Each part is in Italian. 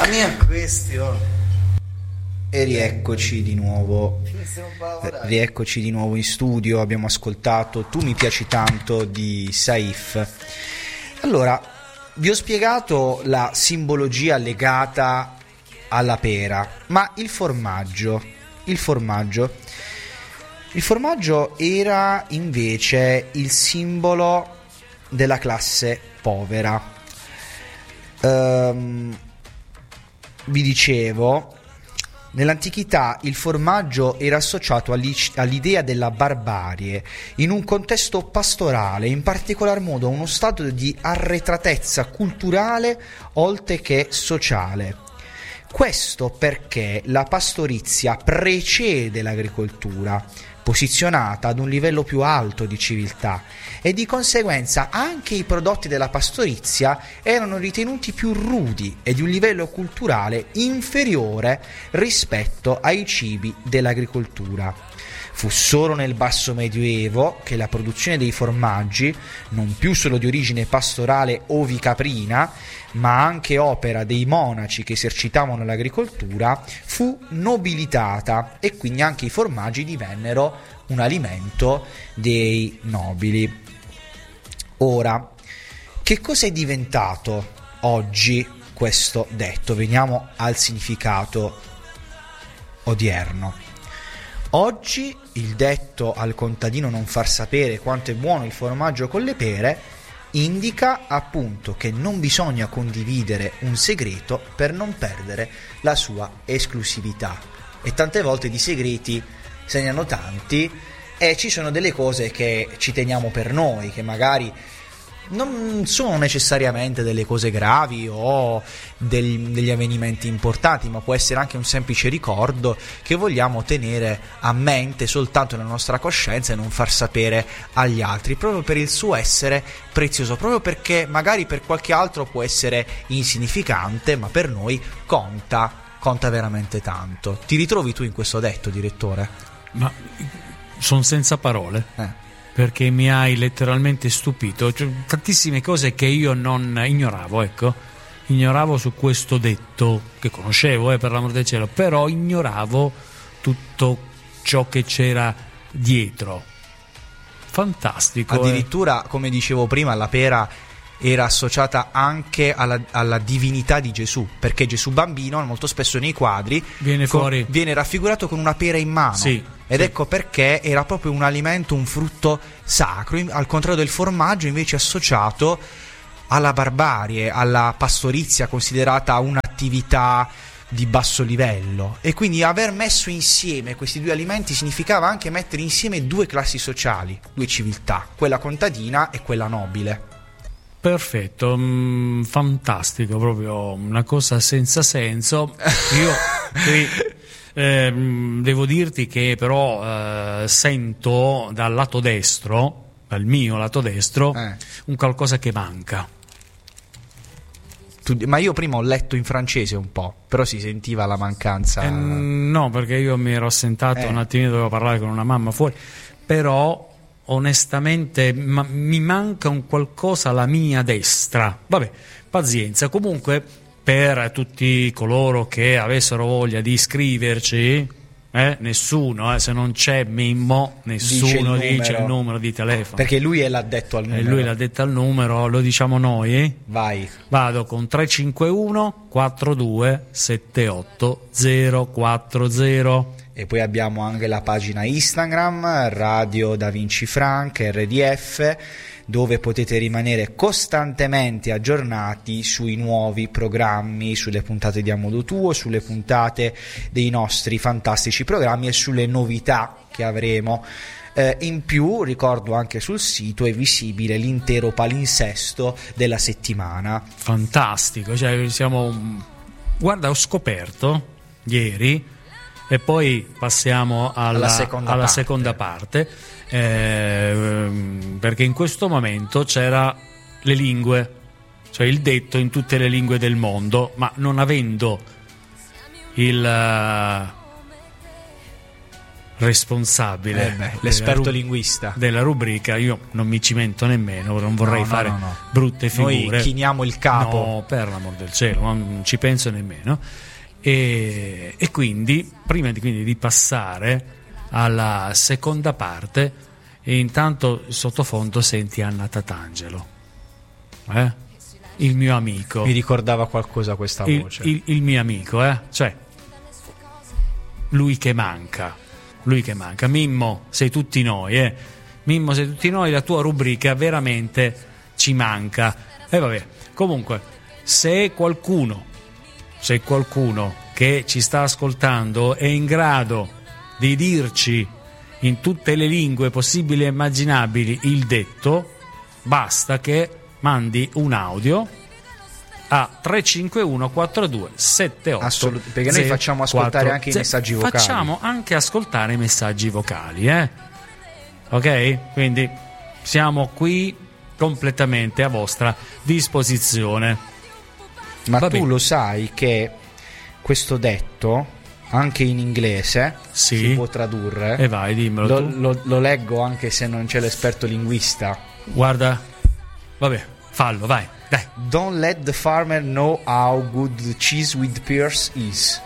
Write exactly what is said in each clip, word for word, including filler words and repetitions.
La mia questione. E rieccoci di nuovo. Rieccoci di nuovo in studio. Abbiamo ascoltato Tu mi piaci tanto di Saif. Allora, vi ho spiegato la simbologia legata alla pera, ma il formaggio, il formaggio, il formaggio era invece il simbolo della classe povera. Ehm, vi dicevo, nell'antichità il formaggio era associato all'idea della barbarie in un contesto pastorale, in particolar modo a uno stato di arretratezza culturale oltre che sociale. Questo perché la pastorizia precede l'agricoltura, posizionata ad un livello più alto di civiltà, e di conseguenza anche i prodotti della pastorizia erano ritenuti più rudi e di un livello culturale inferiore rispetto ai cibi dell'agricoltura. Fu solo nel basso medioevo che la produzione dei formaggi, non più solo di origine pastorale ovicaprina, ma anche opera dei monaci che esercitavano l'agricoltura, fu nobilitata, e quindi anche i formaggi divennero un alimento dei nobili. Ora, che cosa è diventato oggi questo detto? Veniamo al significato odierno. Oggi il detto al contadino non far sapere quanto è buono il formaggio con le pere indica appunto che non bisogna condividere un segreto per non perdere la sua esclusività. E tante volte di segreti se ne hanno tanti, e ci sono delle cose che ci teniamo per noi, che magari non sono necessariamente delle cose gravi o del, degli avvenimenti importanti, ma può essere anche un semplice ricordo che vogliamo tenere a mente soltanto nella nostra coscienza e non far sapere agli altri, proprio per il suo essere prezioso, proprio perché magari per qualche altro può essere insignificante, ma per noi conta, conta veramente tanto. Ti ritrovi tu in questo detto, direttore? Ma sono senza parole. Eh. Perché mi hai letteralmente stupito, cioè, tantissime cose che io non ignoravo, ecco, ignoravo su questo detto, che conoscevo, eh, per l'amor del cielo, però ignoravo tutto ciò che c'era dietro. Fantastico. Addirittura, eh. come dicevo prima, la pera era associata anche alla, alla divinità di Gesù, perché Gesù bambino molto spesso nei quadri viene, con, fuori. viene raffigurato con una pera in mano. Sì. Ed sì. ecco perché era proprio un alimento, un frutto sacro, al contrario del formaggio invece associato alla barbarie, alla pastorizia, considerata un'attività di basso livello. E quindi aver messo insieme questi due alimenti significava anche mettere insieme due classi sociali, due civiltà, quella contadina e quella nobile. Perfetto, mm, fantastico, proprio una cosa senza senso. Io qui eh, devo dirti che però eh, sento dal lato destro, dal mio lato destro, eh. un qualcosa che manca. Tu, ma io prima ho letto in francese un po', però si sentiva la mancanza. Eh, no, perché io mi ero assentato eh. un attimino, dovevo parlare con una mamma fuori, però onestamente ma, mi manca un qualcosa alla mia destra. Vabbè, pazienza. Comunque, per tutti coloro che avessero voglia di iscriverci, eh, nessuno, eh, se non c'è Mimmo, nessuno dice il, dice il numero di telefono, perché lui è l'addetto al numero. E lui è l'addetto al numero, lo diciamo noi, eh? Vai. Vado con tre cinque uno quattro due sette otto zero quattro zero. E poi abbiamo anche la pagina Instagram Radio Da Vinci Frank R D F, dove potete rimanere costantemente aggiornati sui nuovi programmi, sulle puntate di A Modo Tuo, sulle puntate dei nostri fantastici programmi e sulle novità che avremo. Eh, in più ricordo anche sul sito è visibile l'intero palinsesto della settimana. Fantastico, cioè siamo, guarda, ho scoperto ieri, e poi passiamo alla, alla, seconda, alla parte. seconda parte, eh, perché in questo momento c'era le lingue, cioè il detto in tutte le lingue del mondo, ma non avendo il uh, responsabile, eh beh, l'esperto della, linguista della rubrica. Io non mi cimento nemmeno, non vorrei no, no, fare no, no. brutte figure. Noi chiniamo il capo. No, per l'amor del cielo, non ci penso nemmeno. E, e quindi, prima di, quindi di passare alla seconda parte, e intanto sottofondo senti Anna Tatangelo, eh? il mio amico. Mi ricordava qualcosa questa il, voce. Il, il mio amico, eh? Cioè, lui che manca. Lui che manca. Mimmo, sei tutti noi, eh? Mimmo, sei tutti noi, la tua rubrica veramente ci manca. E vabbè, comunque, se qualcuno, se qualcuno che ci sta ascoltando è in grado di dirci in tutte le lingue possibili e immaginabili il detto, basta che mandi un audio a tre cinque uno quattro due sette otto. Assolutamente, perché noi facciamo ascoltare anche i messaggi vocali. Facciamo anche ascoltare i messaggi vocali, eh? Ok? Quindi siamo qui completamente a vostra disposizione. Ma Va tu bene. lo sai che questo detto anche in inglese Sì. si può tradurre? E vai, dimmelo lo, tu. lo, lo leggo anche se non c'è l'esperto linguista. Guarda, vabbè, fallo, vai, dai. Don't let the farmer know how good the cheese with pears is.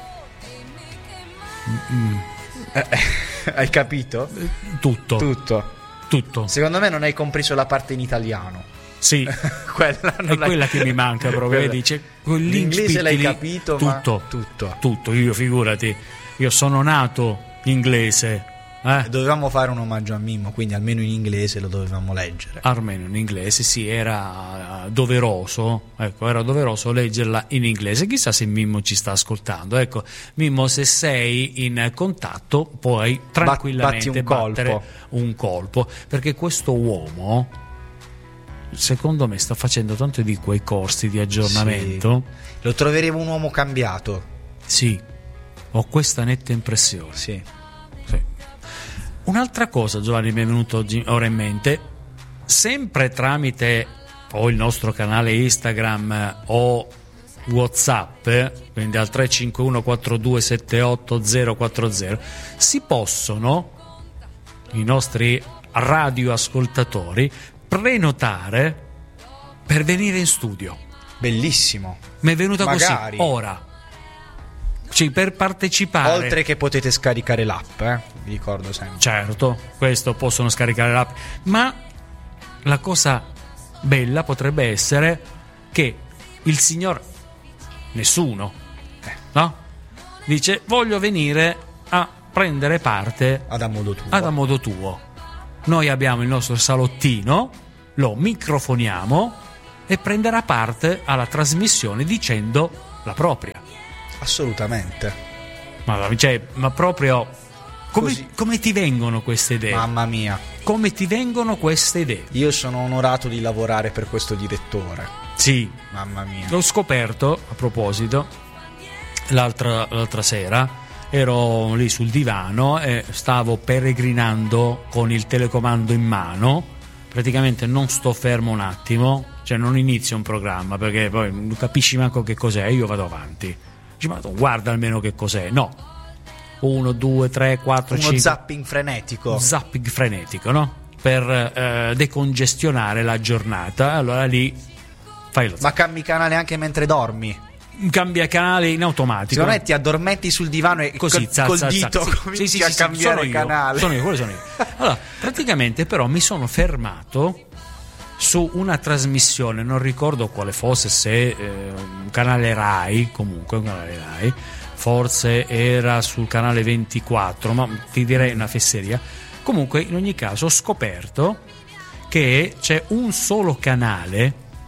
Mm. Eh, hai capito? Tutto, Tutto. tutto. Secondo me non hai compreso la parte in italiano. Sì, quella è non hai- quella che mi manca proprio. Quella- Vedi, c'è L'inglese l'hai lì, capito, tutto, ma tutto. tutto. Io figurati, io sono nato inglese, eh? Dovevamo fare un omaggio a Mimmo, quindi almeno in inglese lo dovevamo leggere. Almeno in inglese, sì, era doveroso, ecco, era doveroso leggerla in inglese. Chissà se Mimmo ci sta ascoltando. Ecco, Mimmo, se sei in contatto puoi tranquillamente batti un battere colpo. un colpo, perché questo uomo, secondo me, sta facendo tanto di quei corsi di aggiornamento. Sì. Lo troveremo un uomo cambiato. Sì, ho questa netta impressione. Sì. Sì. Un'altra cosa, Giovanni, mi è venuto oggi, ora in mente, sempre tramite o il nostro canale Instagram o WhatsApp, quindi al tre cinque uno quattro due sette otto zero quattro zero, si possono i nostri radioascoltatori prenotare per venire in studio. Bellissimo. Mi è venuta Magari. così ora. Sì, per partecipare. Oltre che potete scaricare l'app, eh? Vi ricordo sempre. Certo, questo possono scaricare l'app, ma la cosa bella potrebbe essere che il signor nessuno, Eh. no? Dice: voglio venire a prendere parte Ad a modo tuo. ad a modo tuo. Noi abbiamo il nostro salottino, lo microfoniamo e prenderà parte alla trasmissione dicendo la propria. Assolutamente. Ma, cioè, ma proprio come, Così. come ti vengono queste idee? Mamma mia. Come ti vengono queste idee? Io sono onorato di lavorare per questo direttore. Sì, Mamma mia. l'ho scoperto a proposito l'altra, l'altra sera. Ero lì sul divano e stavo peregrinando con il telecomando in mano. Praticamente non sto fermo un attimo, cioè non inizio un programma perché poi non capisci manco che cos'è, io vado avanti. Dici, ma guarda almeno che cos'è. No, uno, due, tre, quattro, Uno cinque. zapping frenetico. Zapping frenetico, no? Per eh, decongestionare la giornata. Allora lì fai lo Ma cambi canale anche mentre dormi. cambia canale in automatico. Secondo me ti addormenti sul divano e Così, col, za, col za, za. dito Sì, cominci sì, sì, a sì, cambiare sono io, canale. Sono io, quello sono io. Allora, praticamente però mi sono fermato su una trasmissione, non ricordo quale fosse, se eh, un canale Rai, comunque un canale Rai, forse era sul canale ventiquattro, ma ti direi una fesseria. Comunque, in ogni caso, ho scoperto che c'è un solo canale,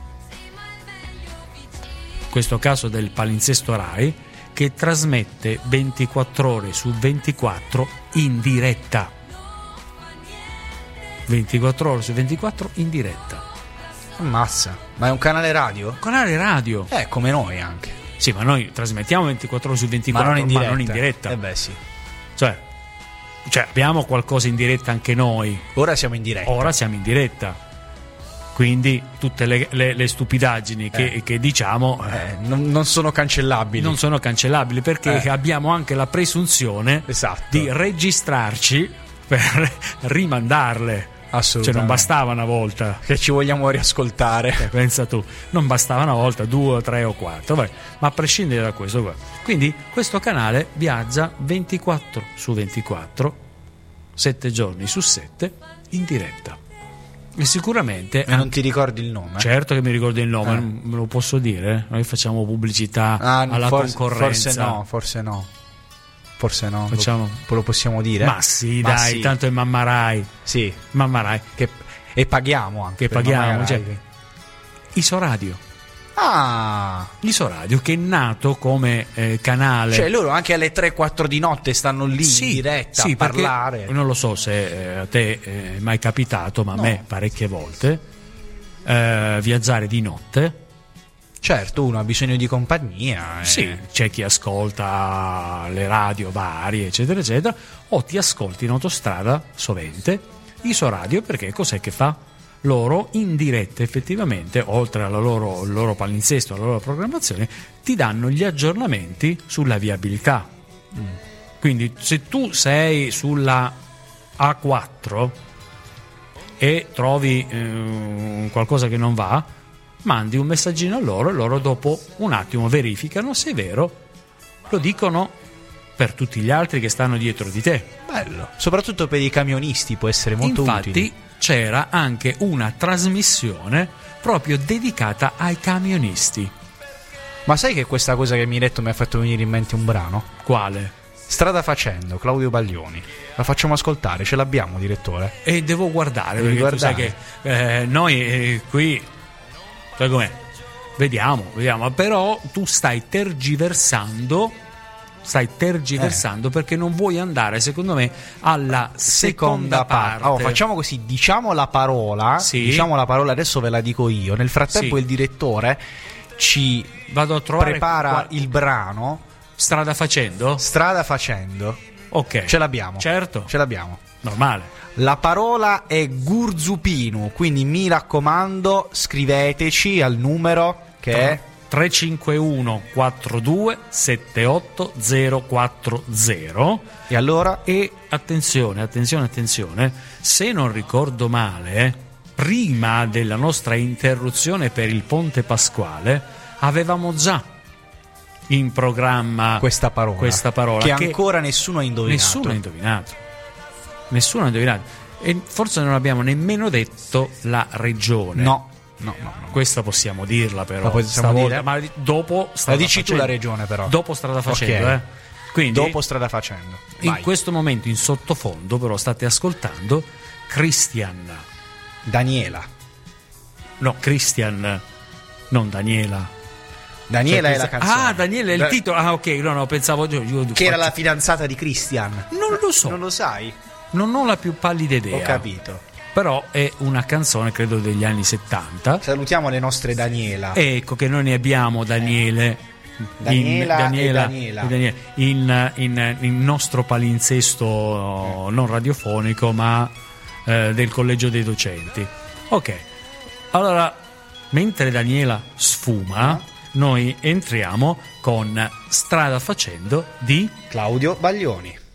in questo caso del palinsesto Rai, che trasmette ventiquattro ore su ventiquattro in diretta. ventiquattro ore su ventiquattro in diretta. Ammazza. Ma è un canale radio? Canale radio. Eh, come noi anche. Sì, ma noi trasmettiamo ventiquattro ore su ventiquattro, Ma non in diretta. ma non in diretta. Eh beh, sì. Cioè, cioè, abbiamo qualcosa in diretta anche noi. Ora siamo in diretta. Ora siamo in diretta. Quindi tutte le, le, le stupidaggini che, Eh. che diciamo Eh, non, non sono cancellabili. non sono cancellabili, perché Eh. abbiamo anche la presunzione Esatto. di registrarci per rimandarle. Assolutamente. Cioè non bastava una volta. Che ci vogliamo riascoltare. Eh, pensa tu, non bastava una volta, due, tre o quattro, vabbè, ma a prescindere da questo qua. Quindi questo canale viaggia ventiquattro su ventiquattro, sette giorni su sette, in diretta. E sicuramente... E non ti ricordi il nome? Certo che mi ricordo il nome, Eh. non me lo posso dire? Noi facciamo pubblicità Ah, alla forse, concorrenza. Forse no, forse no. Forse no. Facciamo- Lo, lo possiamo dire? Ma sì, Ma dai, sì. tanto è Mamma Rai. Sì. Mamma Rai. Che, e paghiamo anche. Che per paghiamo, Mamma cioè- Rai. Isoradio. Ah, Isoradio, che è nato come eh, canale. cioè loro anche alle tre quattro di notte stanno lì Sì, in diretta sì, a perché parlare. non lo so se eh, a te è mai capitato, ma No. a me parecchie volte eh, viaggiare di notte. Certo, uno ha bisogno di compagnia. eh. Sì, c'è chi ascolta le radio varie, eccetera, eccetera, o ti ascolti in autostrada sovente Isoradio, perché cos'è che fa? Loro in diretta effettivamente, oltre alla loro, al loro palinsesto, alla loro programmazione, ti danno gli aggiornamenti sulla viabilità. Quindi se tu sei sulla A quattro e trovi eh, qualcosa che non va, mandi un messaggino a loro e loro dopo un attimo verificano se è vero, lo dicono per tutti gli altri che stanno dietro di te. Bello. Soprattutto per i camionisti può essere molto Infatti utile. c'era anche una trasmissione proprio dedicata ai camionisti. Ma sai che questa cosa che mi hai detto mi ha fatto venire in mente un brano? Quale? Strada facendo, Claudio Baglioni. La facciamo ascoltare, ce l'abbiamo, direttore? E devo guardare, Devi perché tu sai guardare. che eh, noi eh, qui, sai com'è? Vediamo, vediamo, però tu stai tergiversando, stai tergiversando perché non vuoi andare, secondo me, alla seconda, parte. Oh, facciamo così, diciamo la parola, Sì. diciamo la parola, adesso ve la dico io. Nel frattempo Sì. il direttore ci Vado a trovare prepara qua- il brano strada facendo? Strada facendo. Ok. Ce l'abbiamo. Certo. Ce l'abbiamo. Normale. La parola è Gurzupinu, quindi mi raccomando, scriveteci al numero che è tre cinque uno quattro due sette otto zero quattro zero. e allora E attenzione, attenzione, attenzione, se non ricordo male, prima della nostra interruzione per il Ponte Pasquale avevamo già in programma questa parola, questa parola che ancora nessuno ha indovinato. nessuno ha indovinato. Nessuno ha indovinato. E forse non abbiamo nemmeno detto la regione. No, no, no, no. Questa possiamo dirla però. La possiamo stavolta, dire? ma dopo strada La dici tu facendo. la regione però. Dopo strada facendo, Ok. eh. Quindi Dopo strada facendo. in Vai. questo momento in sottofondo però state ascoltando Christian. Daniela. No, Christian, non Daniela. Daniela Cioè, è la questa- canzone. Ah, Daniela è il Da- titolo. Ah, ok, no, no, pensavo io, io Che era faccio- la fidanzata di Christian. Non lo so, Non lo sai? non ho la più pallida idea. Ho capito. Però è una canzone, credo, degli anni settanta. Salutiamo le nostre Daniela. Ecco che noi ne abbiamo, Daniele. Daniela e Daniela, Daniela. e Daniele, in, in, in nostro palinsesto non radiofonico, ma eh, del collegio dei docenti. Ok, allora, mentre Daniela sfuma, noi entriamo con Strada facendo di Claudio Baglioni.